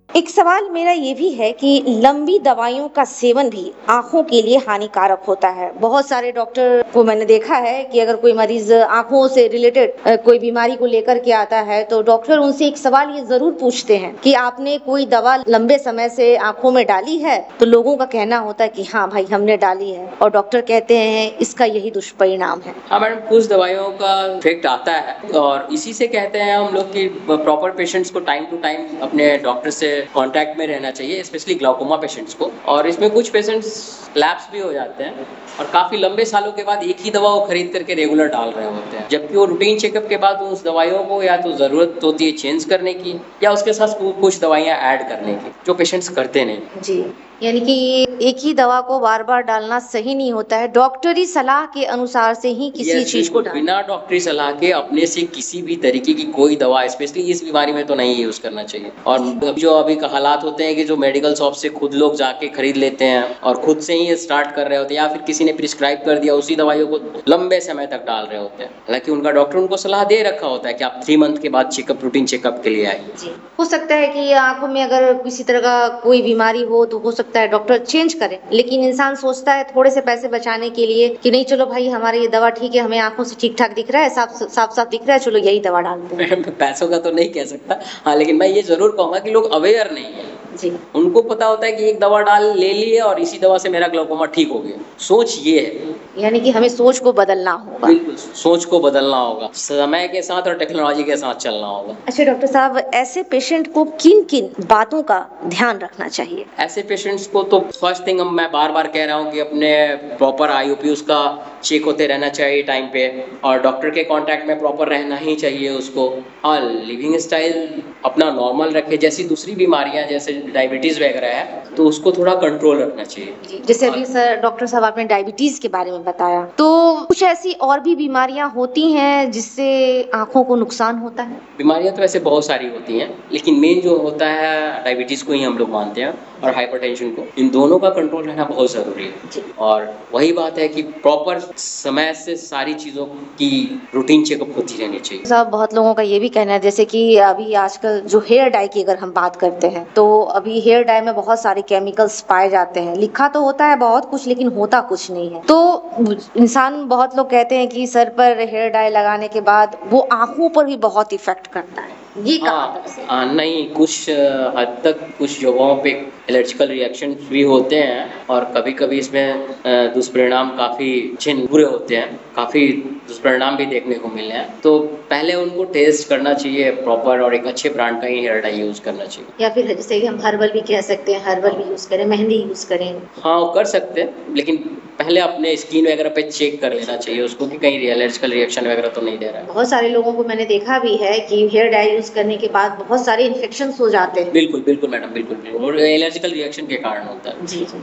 एक सवाल मेरा ये भी है कि लंबी दवाइयों का सेवन भी आँखों के लिए हानिकारक होता है। बहुत सारे डॉक्टर को मैंने देखा है कि अगर कोई मरीज़ आँखों से रिलेटेड कोई बीमारी को लेकर के आता है, तो डॉक्टर उनसे एक सवाल ये ज़रूर पूछते हैं कि आपने कोई दवा लंबे समय से आँखों में डाली है? तो लोगों का कहना होता है कि हाँ भाई, हमने डाली है, और डॉक्टर कहते हैं इसका यही दुष्परिणाम है। हाँ मैडम, कुछ दवाइयों का इफेक्ट आता है और इसी से कहते हैं हम लोग कि प्रॉपर पेशेंट्स को टाइम टू टाइम अपने डॉक्टर से कांटेक्ट में रहना चाहिए, स्पेशली ग्लाउकोमा पेशेंट्स को। और इसमें कुछ पेशेंट्स लैप्स भी हो जाते हैं और काफ़ी लंबे सालों के बाद एक ही दवा वो खरीद करके रेगुलर डाल रहे होते हैं, जबकि वो रूटीन चेकअप के बाद उस दवाइयों को या तो ज़रूरत होती है चेंज करने की या उसके साथ कुछ दवाइयाँ ऐड करने की, जो पेशेंट्स करते नहीं। जी, यानी कि एक ही दवा को बार-बार डालना सही नहीं होता है, डॉक्टरी सलाह के अनुसार से ही किसी चीज़ को डालना। बिना डॉक्टरी सलाह के अपने से किसी भी तरीके की कोई दवा, स्पेशली इस बीमारी में, तो नहीं यूज़ करना चाहिए। और जो अभी का हालात होते हैं कि जो मेडिकल शॉप से खुद लोग जाके खरीद लेते हैं और खुद से ही स्टार्ट कर रहे होते हैं, या फिर किसी ने प्रिस्क्राइब कर दिया, उसी दवाइयों को लंबे समय तक डाल रहे होते हैं। हालांकि उनका डॉक्टर उनको सलाह दे रखा होता है कि आप 3 मंथ के बाद रूटीन चेकअप के लिए आइए। जी, हो सकता है कि आँखों में अगर किसी तरह का कोई बीमारी हो, तो हो सकता है डॉक्टर चेंज करें, लेकिन इंसान सोचता है थोड़े से पैसे बचाने के लिए कि नहीं, चलो भाई हमारी ये दवा ठीक है, हमें आँखों से ठीक-ठाक दिख रहा है, साफ-साफ दिख रहा है, चलो यही दवा डालते हैं। मैडम, पैसों का तो नहीं कह सकता, हाँ, लेकिन मैं ये ज़रूर कहूँगा कि लोग अवेयर नहीं है। जी। उनको पता होता है कि एक दवा ले ली है और इसी दवा से मेरा ग्लाउकोमा ठीक हो गया। सोच ये है। यानी कि हमें सोच को बदलना होगा। बिल्कुल, सोच को बदलना होगा, समय के साथ और टेक्नोलॉजी के साथ चलना होगा। अच्छा डॉक्टर साहब, ऐसे पेशेंट को किन-किन बातों का ध्यान रखना चाहिए? ऐसे पेशेंट्स को तो फर्स्ट थिंग मैं बार-बार कह रहा हूँ कि अपने प्रॉपर आईओपी उसका चेक होते रहना चाहिए टाइम पे, और डॉक्टर के कांटेक्ट में प्रॉपर रहना ही चाहिए उसको। और लिविंग स्टाइल अपना नॉर्मल रखे, जैसी दूसरी बीमारियां जैसे डायबिटीज़ वगैरह है, तो उसको थोड़ा कंट्रोल रखना चाहिए। जी, जैसे अभी सर डॉक्टर साहब आपने डायबिटीज़ के बारे में बताया, तो कुछ ऐसी और भी बीमारियां होती हैं जिससे आँखों को नुकसान होता है? बीमारियां तो वैसे बहुत सारी होती हैं, लेकिन मेन जो होता है डायबिटीज़ को ही हम लोग मानते हैं, और हाइपरटेंशन को। इन दोनों का कंट्रोल रहना बहुत ज़रूरी है। और वही बात है कि प्रॉपर समय से सारी चीज़ों की रूटीन चेकअप होती रहनी चाहिए। साहब, बहुत लोगों का ये भी कहना है, जैसे कि अभी आजकल जो हेयर डाई की अगर हम बात करते हैं, तो अभी हेयर डाई में बहुत सारे केमिकल्स पाए जाते हैं। लिखा तो होता है बहुत कुछ, लेकिन होता कुछ नहीं है। तो इंसान, बहुत लोग कहते हैं कि सर पर हेयर डाई लगाने के बाद वो आँखों पर भी बहुत इफ़ेक्ट करता है। ये कहाँ तक सही है? नहीं, कुछ हद तक कुछ जगहों पे एलर्जिकल रिएक्शन भी होते हैं, और कभी-कभी इसमें दुष्परिणाम काफ़ी बुरे होते हैं, काफ़ी दुष्परिणाम भी देखने को मिले हैं। तो पहले उनको टेस्ट करना चाहिए प्रॉपर, और एक अच्छे ब्रांड का ही हेयर डाई यूज़ करना चाहिए। या फिर जैसे कि हम हर्बल भी कह सकते हैं, हर्बल भी यूज़ करें, मेहंदी यूज़ करें। हाँ, वो कर सकते हैं, लेकिन पहले अपने स्किन वगैरह पे चेक कर लेना चाहिए उसको कि कहीं एलर्जिकल रिएक्शन वगैरह तो नहीं दे रहा है। बहुत सारे लोगों को मैंने देखा भी है कि हेयर डाई यूज़ करने के बाद बहुत सारे इन्फेक्शंस हो जाते हैं। बिल्कुल, बिल्कुल मैडम, बिल्कुल, बिल्कुल, और एलर्जिकल रिएक्शन के कारण होता है। जी, जी।